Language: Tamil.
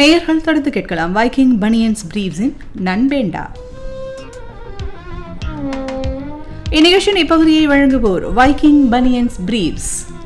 நேயர்கள் தொடர்ந்து கேட்கலாம் வைக்கிங் பனியன்ஸ் பிரீவ்ஸின் நண்பேண்டா. இந்நிகழ்ச்சியின் இப்பகுதியை வழங்குவோர் வைக்கிங் பனியன்ஸ் பிரீவ்ஸ்.